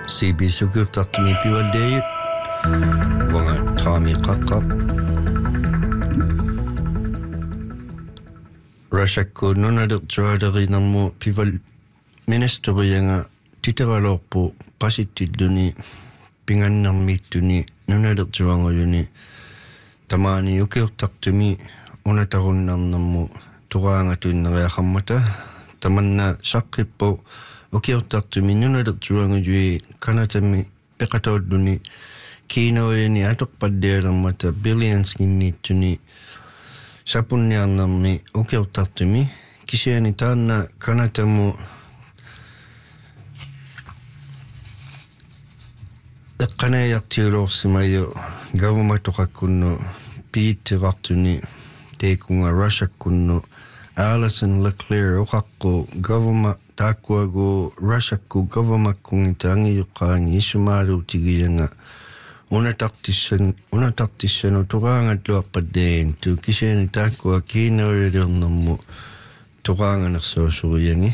CB sukirtartumi pivalleeyut wanga taami qaqqaq Russiakku nunalertualerinermu pival ministerianga titeralorpu pasitilluni pingannermiittuni nunalertuanguyuni tamaani ukiortartumi unatarunnarnermu turaangatuinneriaqammata tamanna saqqippu ukiortartumi nunalertuangujui kanatami peqataulluni kiinoyani atoqpaddealermata billions ginniittuni sapunniarnermi ukiortartumi kisiani taanna kanatamu eqqanajartiulorsimayu gavumatoqakkunnu piittiqartuni teekunga Russiakkunnu Alison Leclerc uqaqqu gavuma taakkuagu Russiakku gavumakkungi taangiuqqaangi isumaaluutigiyanga unatartissanu turaangatluarpaddein tu kisiani taakkua kiinoyulernermu turaanganersuusuriyangi.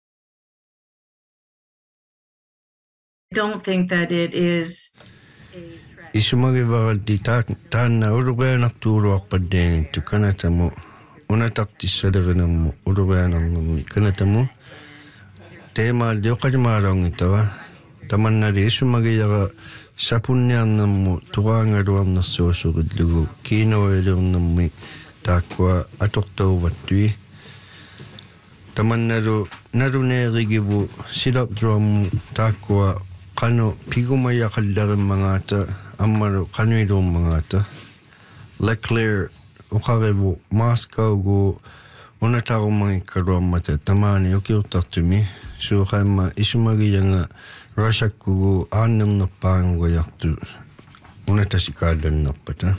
Don't think that it is Isumagivaralti taanna urureanartuuluarpaddein tu kanatamu unatartissalerinermu urureanarnermi kanatamu teemaalli oqalimaalaungitawa tamannali isumagiyara sapunniarnermu turaangaluarnersuusurillugu kiinoyulernermi taakkua atortauvattui tamannalu naluneerigivu silartuarmu taakkua qanu pigumayaqallarimmagaata ammalu qanuiluummagaata Leclerc uqarivu Moscowgu unatarumagikkaluarmata tamaani ukiortartumi suuqaimma isumagiyanga Russiakkugu aannernerpaanguayartu unatasikaallannerpata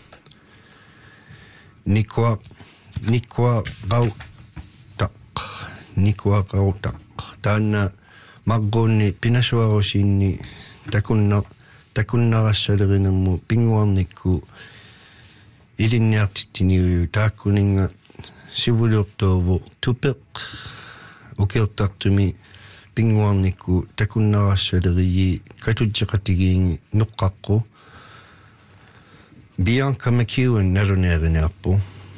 Nikuaqautaq taanna maqquunni pinasuarusiinni takunnarassaleриnermu pinguarnikku ilinniartittiniuyu taakkuninga sivuliortuuvu tupeq ukiortartumi pinguarnikku takunnarassaleriji katuttiqatigiingi nuqqaqqu Bianca McEwen naluneeriniarpu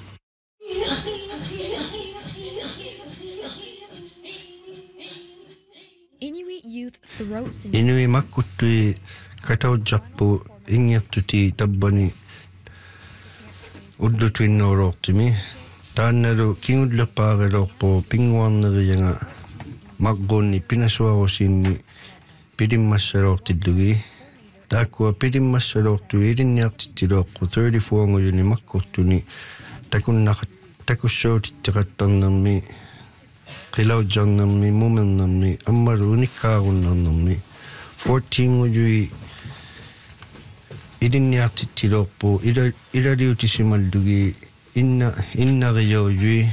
Inui makkuttui kataujjarpu ingirtuti tabbani uddutuinnoorortumi taannalu kingullerpaarilorpu pinguarneriyanga maqquunni pinasuarusiinni pilimmassalortillugi taakkua pilimmassalortu ilinniartittiloqqu 34ngujuni makkurtuni takussuutittiqattarnermi qilaujarnermi mumernermi ammalu unikkaarunnarnermi 14ngujui ilinniartittilorpu ilaliutisimallugi innariyoujui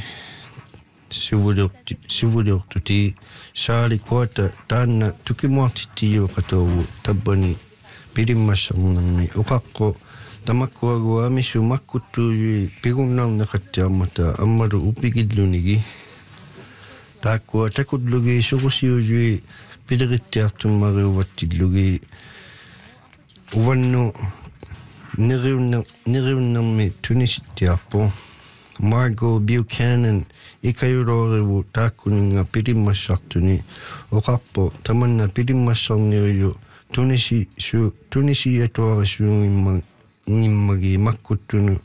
sivuliortuti saali kuata taanna tukimuartittijuuqatougu tabbani pilimmassarnermi uqaqqu tamakkuagu amisu makkuttuujui pigunnarneqattiarmata ammalu upigillunigi taakkua takutlugi suqusiujui pilerittiartummariuvattillugi uvannu niriunnermi tunisittiarpu Margot Buchanan ikayuloorivu taakkuninga pilimmassartuni uqarpu tamanna pilimmassarniuju tunisiatuarisuungimmagi makkuttunu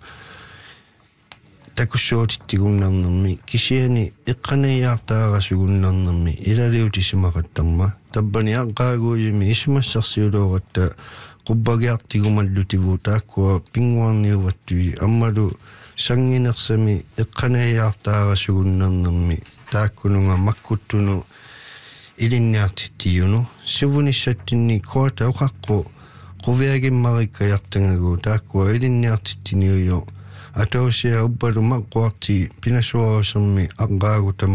takussuutittigunnernermi kisiani eqqanayaartaarasugunnernermi ilaliutisimaqattarma tabbani aqqaaguuyumi isumassarsiulooratta qubbagiartigumallutivu taakkua pinguarniuvattui ammalu sanginersami eqqanayaartaarasugunnernermi taakkununga makkuttunu ilinniartittiyunu sivunissattinni kuata uqaqqu quviagimmarikkajartangagu taakkua ilinniartittiniuju atausia ubbalu maqquarti pinasuarusermi aqqaagutama